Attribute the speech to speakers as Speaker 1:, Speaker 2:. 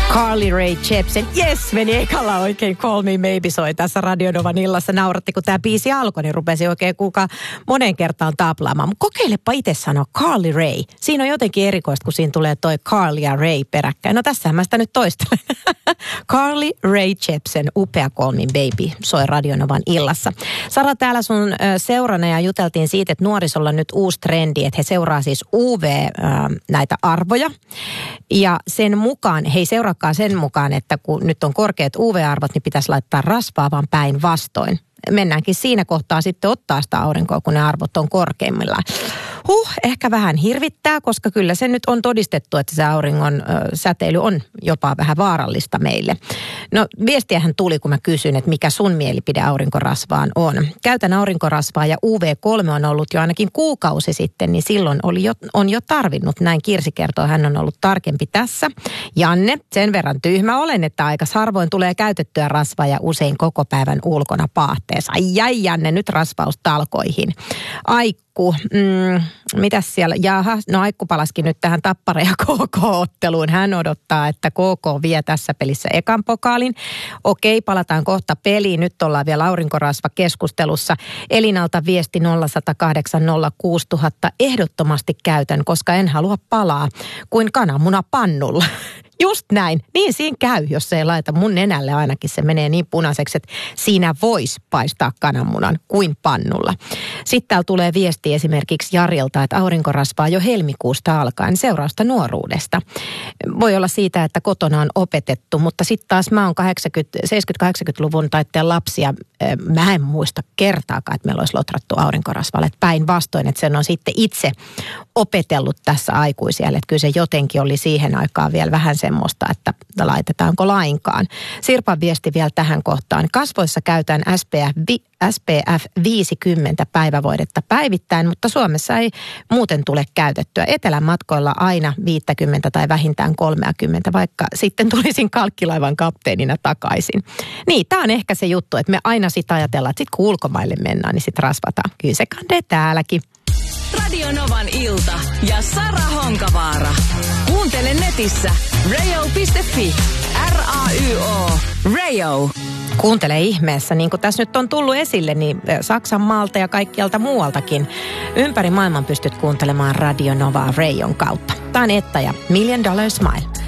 Speaker 1: Carly Rae Jepsen. Yes, meni ekalla oikein. Call Me Maybe soi tässä Radio Novan illassa. Nauratti, kun tämä biisi alkoi, niin rupesi oikein monen kertaan taplaamaan. Mutta kokeilepa itse sanoa Carly Rae. Siinä on jotenkin erikoista, kun siinä tulee toi Carly ja Rae peräkkäin. No tässähän mä sitä nyt toistelen. Carly Rae Jepsen upea Call Me Baby soi Radio Novan illassa. Sara, täällä sun seurana ja juteltiin siitä, että nuorisolla on nyt uusi trendi, että he seuraa siis näitä arvoja. Ja sen mukaan, he ei seuraakaan sen mukaan, että kun nyt on korkeat UV-arvot, niin pitäisi laittaa rasvaa, vaan päinvastoin. Mennäänkin siinä kohtaa sitten ottaa sitä aurinkoa, kun ne arvot on korkeimmillaan. Ehkä vähän hirvittää, koska kyllä se nyt on todistettu, että se auringon säteily on jopa vähän vaarallista meille. No viestiähän tuli, kun mä kysyin, että mikä sun mielipide aurinkorasvaan on. Käytän aurinkorasvaa ja UV3 on ollut jo ainakin kuukausi sitten, niin silloin on jo tarvinnut. Näin Kirsi kertoo, hän on ollut tarkempi tässä. Janne, sen verran tyhmä olen, että aika harvoin tulee käytettyä rasvaa ja usein koko päivän ulkona paahteessa. Ai Janne, nyt rasvaustalkoihin. Aikku, mitäs siellä? Jaha, no Aikku palaski nyt tähän Tappara ja KK-otteluun. Hän odottaa, että KK vie tässä pelissä ekan pokaalin. Okei, palataan kohta peliin. Nyt ollaan vielä aurinkorasva-keskustelussa. Elinalta viesti 0108 06000. Ehdottomasti käytän, koska en halua palaa kuin kananmuna pannulla. Just näin. Niin siinä käy, jos se ei laita mun nenälle ainakin. Se menee niin punaiseksi, että siinä voisi paistaa kananmunan kuin pannulla. Sitten täällä tulee viesti esimerkiksi Jarilta, että aurinkorasvaa jo helmikuusta alkaen seurausta nuoruudesta. Voi olla siitä, että kotona on opetettu, mutta sitten taas mä oon 70-80-luvun taitteen lapsia. Mä en muista kertaakaan, että meillä olisi lotrattu aurinkorasvalle. Että päinvastoin, että sen on sitten itse opetellut tässä aikuisiellä. Että kyllä se jotenkin oli siihen aikaan vielä vähän semmoista, että laitetaanko lainkaan. Sirpan viesti vielä tähän kohtaan. Kasvoissa käytän SPF 50 päivävoidetta päivittäin, mutta Suomessa ei muuten tule käytettyä. Etelän matkoilla aina 50 tai vähintään 30, vaikka sitten tulisin kalkkilaivan kapteenina takaisin. Niin, tämä on ehkä se juttu, että me aina sitä ajatellaan, että sitten kun ulkomaille mennään, niin sitten rasvataan. Kyllä se kandee täälläkin.
Speaker 2: Radio Novan ilta ja Sara Honkavaara. Kuuntele netissä rayo.fi. RAYO. Rayo.
Speaker 1: Kuuntele ihmeessä, niin kuin tässä nyt on tullut esille, niin Saksan maalta ja kaikkialta muualtakin ympäri maailman pystyt kuuntelemaan Radio Novaa Rayon kautta. Tämä on Etta ja $1 Million Smile.